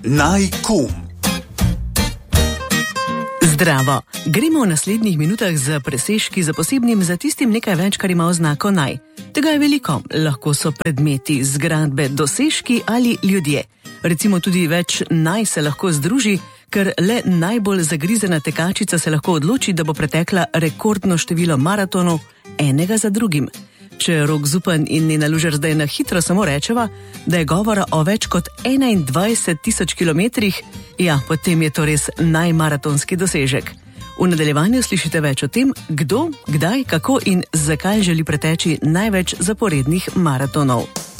Naj-kum. Zdravo! Gremo v naslednjih minutah z presežki za posebnim, za tistim nekaj več, kar ima oznako naj. Tega je veliko, lahko so predmeti, zgradbe, dosežki ali ljudje. Recimo tudi več naj se lahko združi, ker le najbolj zagrizena tekačica se lahko odloči, da bo pretekla rekordno število maratonov enega za drugim. Če Rok Zupan in Nina Lužer zdaj na hitro samo rečeva, da je govora o več kot 21.000 kilometrih, ja, potem je to res najmaratonski dosežek. V nadaljevanju slišite več o tem, kdo, kdaj, kako in zakaj želi preteči največ zaporednih maratonov.